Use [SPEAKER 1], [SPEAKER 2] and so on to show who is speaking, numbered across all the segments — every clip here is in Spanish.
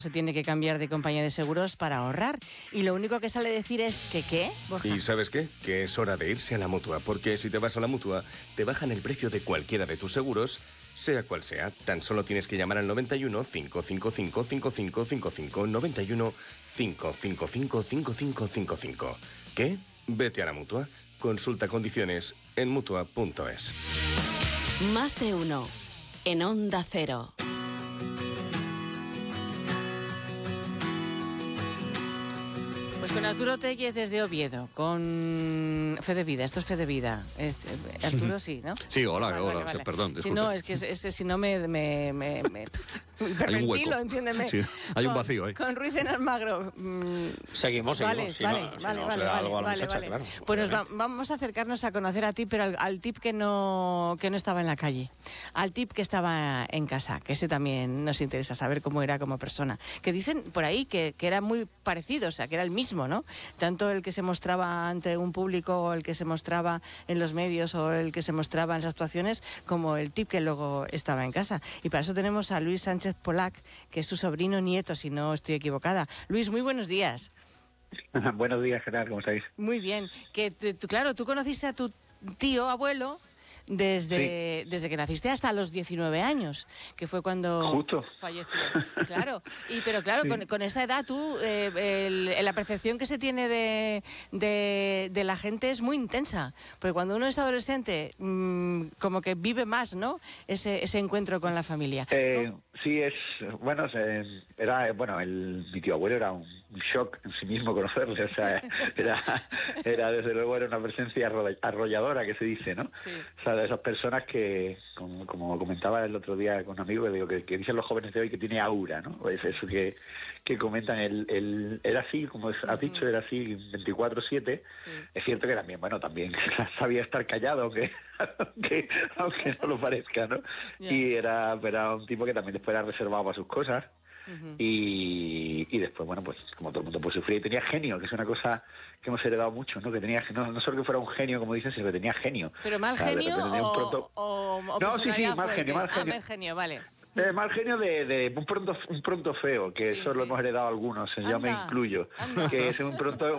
[SPEAKER 1] Se tiene que cambiar de compañía de seguros para ahorrar. Y lo único que sale decir es que ¿qué, Borja?
[SPEAKER 2] ¿Y sabes qué? Que es hora de irse a la Mutua, porque si te vas a la Mutua, te bajan el precio de cualquiera de tus seguros, sea cual sea. Tan solo tienes que llamar al 91 555 5555 91 555 5555. ¿Qué? Vete a la Mutua. Consulta condiciones en Mutua.es.
[SPEAKER 3] Más de uno en Onda Cero.
[SPEAKER 1] Pues con Arturo Tellez desde Oviedo, con Fe de Vida. Esto es Fe de Vida. Arturo, sí, ¿no?
[SPEAKER 4] Sí, hola, vale. Perdón, disculpe.
[SPEAKER 1] Si no, es que si no me
[SPEAKER 4] hay un hueco.
[SPEAKER 1] Entiéndeme.
[SPEAKER 4] Sí, hay un vacío ahí.
[SPEAKER 1] Con Ruiz en Almagro.
[SPEAKER 5] Seguimos.
[SPEAKER 1] Vale. Pues vamos a acercarnos a conocer a ti, pero al tip que no estaba en la calle. Al tip que estaba en casa, que ese también nos interesa saber cómo era como persona. Que dicen por ahí que era muy parecido, o sea, que era el mismo, ¿no? Tanto el que se mostraba ante un público, o el que se mostraba en los medios, o el que se mostraba en las actuaciones, como el tip que luego estaba en casa. Y para eso tenemos a Luis Sánchez Polac, que es su sobrino nieto, si no estoy equivocada. Luis, muy buenos días.
[SPEAKER 6] Buenos días, ¿qué tal? ¿Cómo estáis?
[SPEAKER 1] Muy bien. Que claro, tú conociste a tu tío, abuelo, desde que naciste hasta los 19 años, que fue cuando
[SPEAKER 6] justo
[SPEAKER 1] falleció. Claro, pero claro, sí. con esa edad tú, la percepción que se tiene de la gente es muy intensa, porque cuando uno es adolescente, como que vive más, ¿no? Ese encuentro con la familia.
[SPEAKER 6] Sí, mi tío abuelo era un shock en sí mismo conocerle, o sea, era desde luego era una presencia arrolladora, que se dice, ¿no? Sí. O sea, de esas personas que, como comentaba el otro día con un amigo, que dicen los jóvenes de hoy que tiene aura, ¿no? Pues eso que comentan, él era así, como has dicho, era así 24/7. Sí. Es cierto que también sabía estar callado, aunque no lo parezca, ¿no? Yeah. Y era un tipo que también después era reservado para sus cosas. Uh-huh. Y después, bueno, pues como todo el mundo pues sufría, y tenía genio, que es una cosa que hemos heredado mucho, ¿no? Que tenía no solo que fuera un genio, como dicen, sino que tenía genio.
[SPEAKER 1] ¿Pero mal genio o
[SPEAKER 6] no, sí, mal
[SPEAKER 1] genio, vale.
[SPEAKER 6] Mal genio de un pronto feo, que sí, eso lo hemos heredado algunos, yo me incluyo. Que es un pronto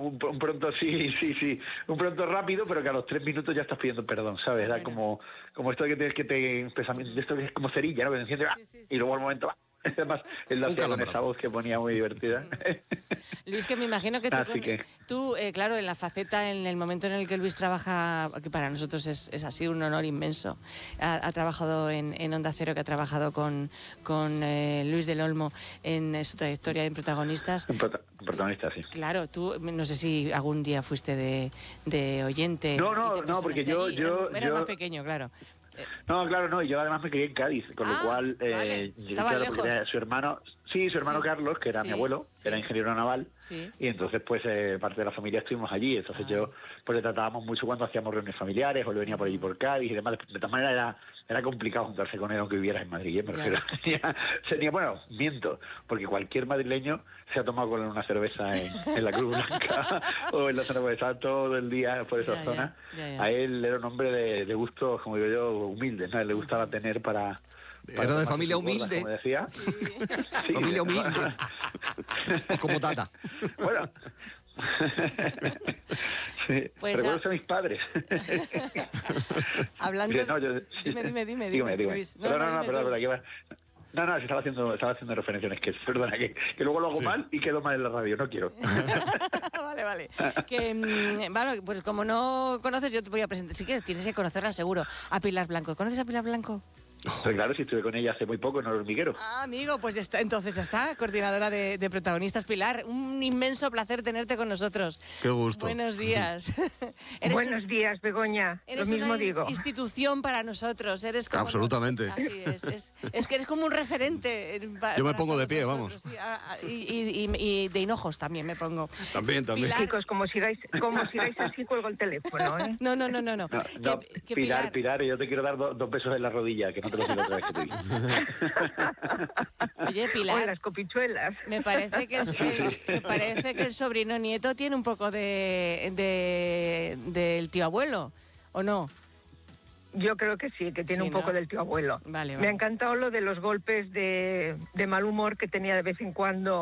[SPEAKER 6] un pronto rápido, pero que a los 3 minutos ya estás pidiendo perdón, ¿sabes? Era como esto que esto que es como cerilla, ¿no? Que se enciende, y luego al momento va. Además, él lo hacía con esa voz que ponía muy divertida.
[SPEAKER 1] Luis, que me imagino que tú claro, en la faceta, en el momento en el que Luis trabaja, que para nosotros ha sido un honor inmenso, ha trabajado en Onda Cero, que ha trabajado con Luis del Olmo en su trayectoria en protagonistas.
[SPEAKER 6] Un protagonista, sí.
[SPEAKER 1] Claro, tú, no sé si algún día fuiste de oyente.
[SPEAKER 6] No, porque yo
[SPEAKER 1] era más pequeño, claro.
[SPEAKER 6] No, claro, no, y yo además me crié en Cádiz, con lo cual
[SPEAKER 1] estaba lejos.
[SPEAKER 6] Su hermano Carlos, que era mi abuelo, era ingeniero naval, y entonces pues parte de la familia estuvimos allí, entonces yo pues le tratábamos mucho cuando hacíamos reuniones familiares, o le venía por allí por Cádiz y demás. De todas maneras era complicado juntarse con él aunque vivieras en Madrid, me refiero. Miento, porque cualquier madrileño se ha tomado con él una cerveza en la Cruz Blanca o en la zona de estar todo el día por esa zona. A él era un hombre de gustos, como digo yo, humildes, ¿no? Le gustaba tener para
[SPEAKER 4] era de familia humilde.
[SPEAKER 6] Como decía.
[SPEAKER 4] Sí. Familia humilde. Como Tata.
[SPEAKER 6] Bueno. Sí.
[SPEAKER 1] Pues
[SPEAKER 6] recuerdo a mis padres.
[SPEAKER 1] Hablando dime.
[SPEAKER 6] Luis. Perdón. No, estaba haciendo referencias, perdona, que luego lo hago mal y quedo mal en la radio, no quiero.
[SPEAKER 1] Vale. Bueno, pues como no conoces, yo te voy a presentar. Si quieres, tienes que conocerla seguro. A Pilar Blanco. ¿Conoces a Pilar Blanco?
[SPEAKER 6] Pues claro, si estuve con ella hace muy poco en El Hormiguero.
[SPEAKER 1] Amigo, pues entonces está coordinadora de protagonistas. Pilar, un inmenso placer tenerte con nosotros.
[SPEAKER 4] Qué gusto.
[SPEAKER 1] Buenos días.
[SPEAKER 7] Buenos días, Begoña.
[SPEAKER 1] Eres
[SPEAKER 7] lo mismo
[SPEAKER 1] una
[SPEAKER 7] digo.
[SPEAKER 1] Institución para nosotros. Eres como
[SPEAKER 4] absolutamente.
[SPEAKER 1] Así es que eres como un referente.
[SPEAKER 4] Yo me pongo de pie, vamos.
[SPEAKER 1] Sí, y de hinojos también me pongo.
[SPEAKER 4] También.
[SPEAKER 7] Pilar. Chicos, como sigáis así, cuelgo el teléfono, ¿eh?
[SPEAKER 1] No.
[SPEAKER 6] Pilar, yo te quiero dar 2 besos en la rodilla, que no te lo digo otra vez que te digo.
[SPEAKER 1] Oye, Pilar.
[SPEAKER 7] O las copichuelas.
[SPEAKER 1] Me parece que el sobrino nieto tiene un poco del tío abuelo, ¿o no?
[SPEAKER 7] Yo creo que sí, que tiene
[SPEAKER 1] Sí,
[SPEAKER 7] un poco
[SPEAKER 1] ¿no?
[SPEAKER 7] del tío abuelo.
[SPEAKER 1] Vale,
[SPEAKER 7] Me
[SPEAKER 1] vale.
[SPEAKER 7] ha encantado lo de los golpes de mal humor que tenía de vez en cuando